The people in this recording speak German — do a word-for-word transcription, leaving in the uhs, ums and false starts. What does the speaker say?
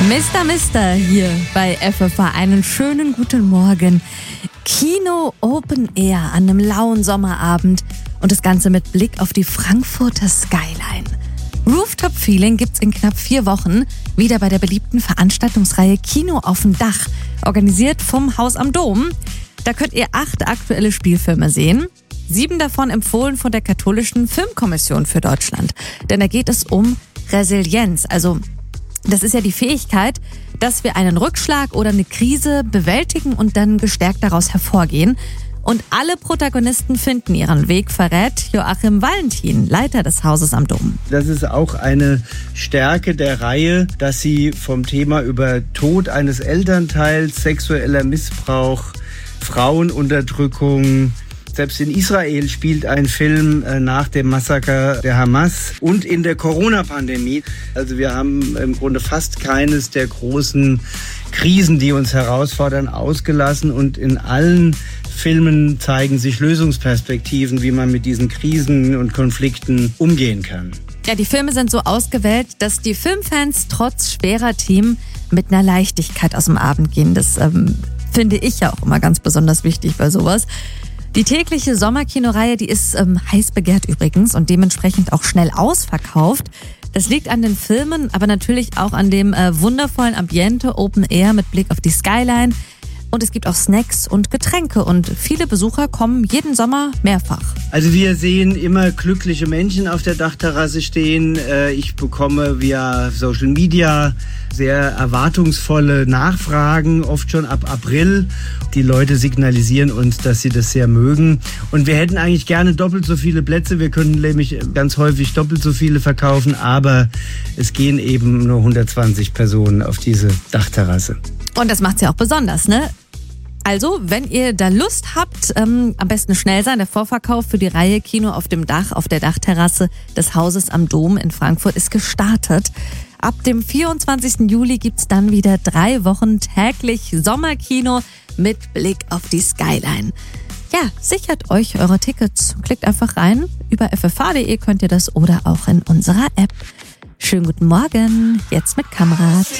Mister Mister hier bei F F H. Einen schönen guten Morgen. Kino Open Air an einem lauen Sommerabend und das Ganze mit Blick auf die Frankfurter Skyline. Rooftop Feeling gibt's in knapp vier Wochen wieder bei der beliebten Veranstaltungsreihe Kino auf dem Dach, organisiert vom Haus am Dom. Da könnt ihr acht aktuelle Spielfilme sehen. Sieben davon empfohlen von der Katholischen Filmkommission für Deutschland. Denn da geht es um Resilienz, also das ist ja die Fähigkeit, dass wir einen Rückschlag oder eine Krise bewältigen und dann gestärkt daraus hervorgehen. Und alle Protagonisten finden ihren Weg, verrät Joachim Valentin, Leiter des Hauses am Dom. Das ist auch eine Stärke der Reihe, dass sie vom Thema über Tod eines Elternteils, sexueller Missbrauch, Frauenunterdrückung, selbst in Israel spielt ein Film nach dem Massaker der Hamas und in der Corona-Pandemie. Also wir haben im Grunde fast keines der großen Krisen, die uns herausfordern, ausgelassen. Und in allen Filmen zeigen sich Lösungsperspektiven, wie man mit diesen Krisen und Konflikten umgehen kann. Ja, die Filme sind so ausgewählt, dass die Filmfans trotz schwerer Themen mit einer Leichtigkeit aus dem Abend gehen. Das ähm, finde ich ja auch immer ganz besonders wichtig bei sowas. Die tägliche Sommerkinoreihe, die ist ähm, heiß begehrt übrigens und dementsprechend auch schnell ausverkauft. Das liegt an den Filmen, aber natürlich auch an dem äh, wundervollen Ambiente Open Air mit Blick auf die Skyline. Und es gibt auch Snacks und Getränke und viele Besucher kommen jeden Sommer mehrfach. Also wir sehen immer glückliche Menschen auf der Dachterrasse stehen. Ich bekomme via Social Media sehr erwartungsvolle Nachfragen, oft schon ab April. Die Leute signalisieren uns, dass sie das sehr mögen. Und wir hätten eigentlich gerne doppelt so viele Plätze. Wir können nämlich ganz häufig doppelt so viele verkaufen, aber es gehen eben nur hundertzwanzig Personen auf diese Dachterrasse. Und das macht's ja auch besonders, ne? Also, wenn ihr da Lust habt, ähm, am besten schnell sein. Der Vorverkauf für die Reihe Kino auf dem Dach, auf der Dachterrasse des Hauses am Dom in Frankfurt ist gestartet. Ab dem vierundzwanzigsten Juli gibt's dann wieder drei Wochen täglich Sommerkino mit Blick auf die Skyline. Ja, sichert euch eure Tickets. Klickt einfach rein. Über f f h punkt d e könnt ihr das oder auch in unserer App. Schönen guten Morgen, jetzt mit Kamerad.